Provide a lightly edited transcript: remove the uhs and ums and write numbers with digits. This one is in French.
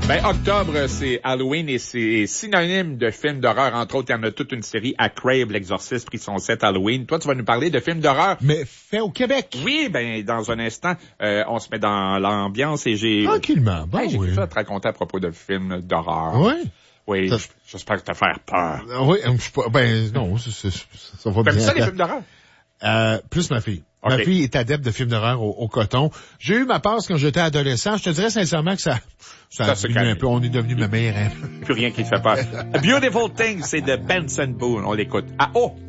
Ben, octobre, c'est Halloween et c'est synonyme de films d'horreur. Entre autres, il y en a toute une série à Crave, l'Exorciste, pris son 7 Halloween. Toi, tu vas nous parler de films d'horreur. Mais fait au Québec. Oui, ben, dans un instant, on se met dans l'ambiance et j'ai... Tranquillement, bon, j'ai oui. quelque chose à te raconter à propos de films d'horreur. Oui? Oui, j'espère te faire peur. Oui, non, ça va bien. T'aimes ça, les films d'horreur? Plus ma fille. Okay. Ma fille est adepte de films d'horreur au coton. J'ai eu ma passe quand j'étais adolescent. Je te dirais sincèrement que ça a diminué un peu. On est devenu ma meilleure. Plus rien qui te fait peur. A Beautiful Thing, c'est de Benson Boone. On l'écoute. Ah, oh!